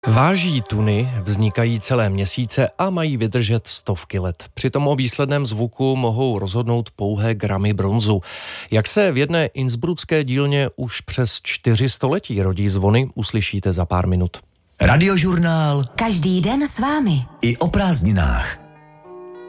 Váží tuny, vznikají celé měsíce a mají vydržet stovky let. Přitom o výsledném zvuku mohou rozhodnout pouhé gramy bronzu. Jak se v jedné innsbrucké dílně už přes 4 století rodí zvony, uslyšíte za pár minut. Radiožurnál. Každý den s vámi. I o prázdninách.